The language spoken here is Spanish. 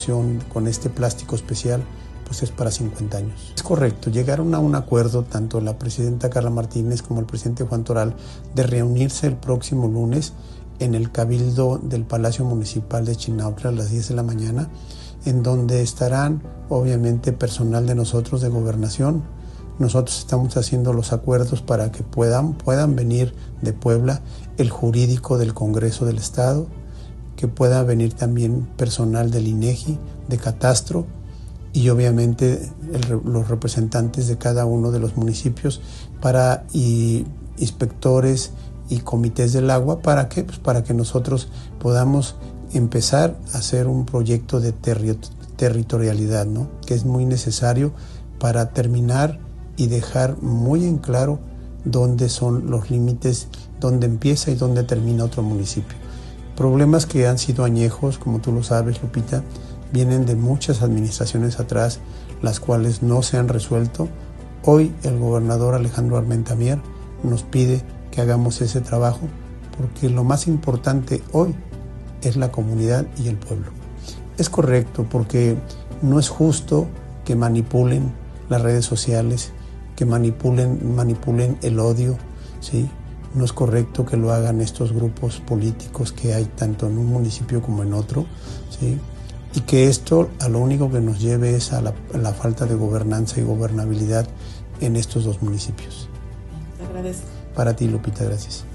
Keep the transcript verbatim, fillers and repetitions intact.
con este plástico especial pues es para cincuenta años. Es correcto, llegaron a un acuerdo tanto la presidenta Carla Martínez como el presidente Juan Toral de reunirse el próximo lunes en el Cabildo del Palacio Municipal de Chinautla a las diez de la mañana, en donde estarán obviamente personal de nosotros de Gobernación. Nosotros estamos haciendo los acuerdos para que puedan, puedan venir de Puebla el jurídico del Congreso del Estado, que pueda venir también personal del INEGI, de Catastro y obviamente el, los representantes de cada uno de los municipios para y inspectores y comités del agua. ¿Para qué? Pues para que nosotros podamos empezar a hacer un proyecto de terri territorialidad, ¿no? Que es muy necesario para terminar y dejar muy en claro dónde son los límites, dónde empieza y dónde termina otro municipio. Problemas que han sido añejos, como tú lo sabes, Lupita, vienen de muchas administraciones atrás, las cuales no se han resuelto. Hoy el gobernador Alejandro Armenta Mier nos pide que hagamos ese trabajo, porque lo más importante hoy es la comunidad y el pueblo. Es correcto, porque no es justo que manipulen las redes sociales, que manipulen, manipulen el odio, ¿sí? No es correcto que lo hagan estos grupos políticos que hay tanto en un municipio como en otro, ¿sí? Y que esto a lo único que nos lleve es a la, a la falta de gobernanza y gobernabilidad en estos dos municipios. Te agradezco. Para ti, Lupita, gracias.